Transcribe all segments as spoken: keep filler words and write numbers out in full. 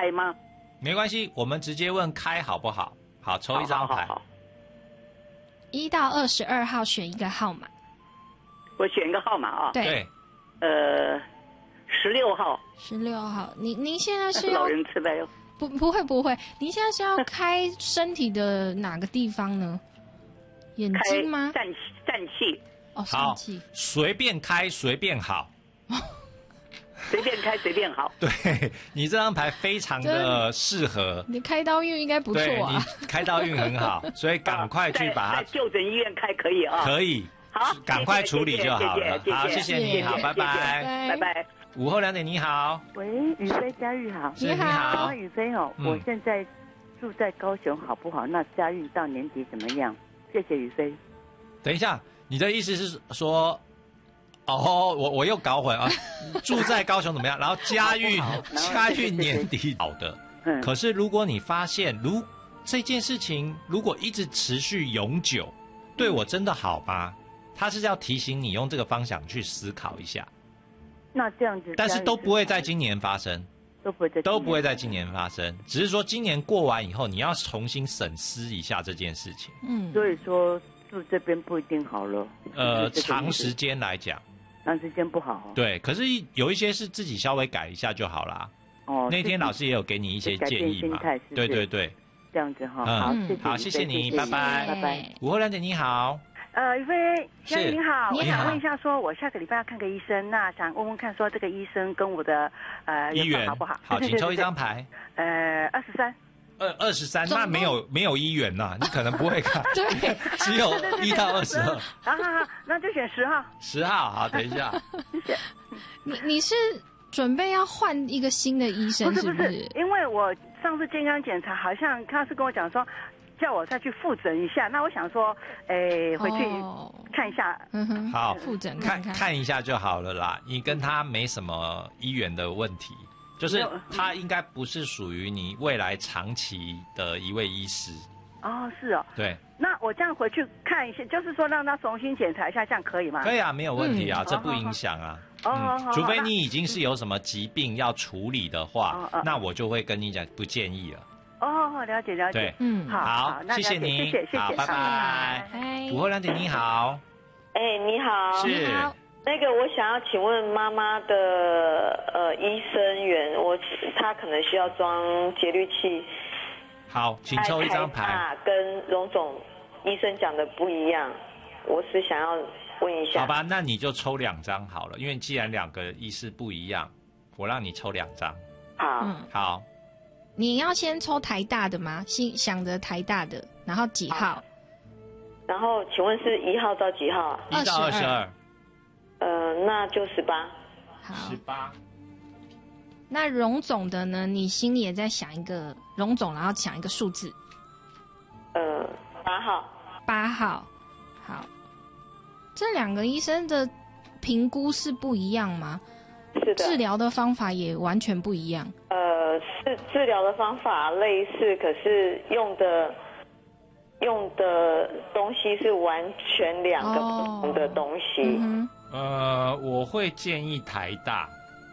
开吗？ 没关系，我们直接问开好不好？好，抽一张牌。 一到二十二号选一个号码。 我选一个号码啊。 对。 对呃，十六号。 十六号，您您现在是要老人痴呆哟。 不不会不会，您现在是要开身体的哪个地方呢？眼睛吗？ 疝疝气。 哦，疝气。 随便开随便好。 随便开随便好。 对，你这张牌非常的适合。 你开刀运应该不错啊。 你开刀运很好，所以赶快去把它。 在就诊医院开可以啊。 可以。 好， 赶快处理就好了。好，谢谢你，好，拜拜，拜拜。 午后两点，你好。 喂，宇飞佳玉好。 你好。 宇飞哦，我现在住在高雄，好不好？那家运到年底怎么样？谢谢宇飞。 等一下，你的意思是说？哦，我我又搞混啊！住在高雄怎么样？然后家运家运年底好的， 嗯， 可是如果你发现，如这件事情如果一直持续永久，对我真的好吗？他是要提醒你用这个方向去思考一下。 那这样子， 但是都不会在今年发生， 都不会在都不会在今年发生，只是说今年过完以后，你要重新审思一下这件事情。 嗯， 所以说住这边不一定好了。 呃，长时间来讲。 长时间不好、哦， 对，可是有一些是自己稍微改一下就好啦。 哦， 那天老师也有给你一些建议嘛， 是对对对， 这样子哈、哦。 嗯， 好，谢谢好，谢谢你，拜拜， 拜拜。 午后两点，你好。 呃，于飞，先生你好，我想问一下，说我下个礼拜要看个医生，那想问问看，说这个医生跟我的呃医缘好不好？ 好，请抽一张牌。 呃，二十三。 二二十三，那没有没有医缘呐，你可能不会看， 对， 只有一到二十二。 好好好，那就选十号。 十号，好，等一下。 谢谢。 你你是准备要换一个新的医生是不是？ 不是不是，因为我上次健康检查，好像他是跟我讲说，叫我再去复诊一下。那我想说，诶，回去看一下。 嗯哼， 好， 复诊看看看一下就好了啦。你跟他没什么医缘的问题。就是他应该不是属于你未来长期的一位医师哦，是哦， 对。 那我这样回去看一下，就是说让他重新检查一下，这样可以吗？ 可以啊，没有问题啊，嗯、这不影响啊。 哦、 嗯，除非你已经是有什么疾病要处理的话， 哦、 那我就会跟你讲不建议了。 哦，了解了解。 对， 嗯， 好， 好，谢谢你， 谢谢谢谢， 好，拜拜。午后两点，你好。 哎，你好。 是。 那个，我想要请问妈妈的呃医生缘，我她可能需要装节律器。 好，请抽一张牌。 跟荣总医生讲的不一样，我是想要问一下。 好吧，那你就抽两张好了，因为既然两个医师不一样，我让你抽两张。 好， 嗯， 好。 你要先抽台大的吗？心想着台大的，然后几号？ 然后请问是一号到几号啊？ 一到二十二。 呃，那就十八。 好， 十八。 那荣总的呢？你心里也在想一个荣总，然后想一个数字。 呃，八号。 八号，好。这两个医生的评估是不一样吗？ 是的。 治疗的方法也完全不一样。 呃，是治疗的方法类似，可是用的用的东西是完全两个不同的东西。 哦嗯呃，我会建议台大。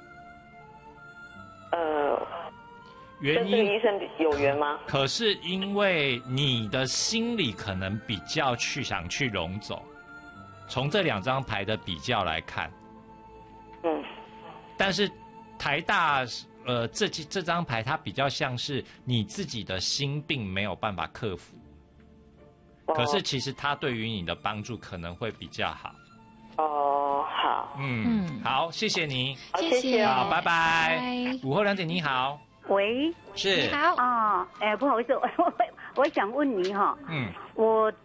呃， 原因跟这个医生有缘吗？ 可是因为你的心里可能比较去想去荣总，从这两张牌的比较来看， 嗯， 但是台大呃这这张牌它比较像是你自己的心病没有办法克服， 哦、 可是其实它对于你的帮助可能会比较好。 哦，好， 嗯嗯， 好，谢谢你， 谢谢， 好，拜拜。 拜午后两点，你好， 喂， 是， 你好啊，哎，不好意思，我我我想问你哈， 嗯， 我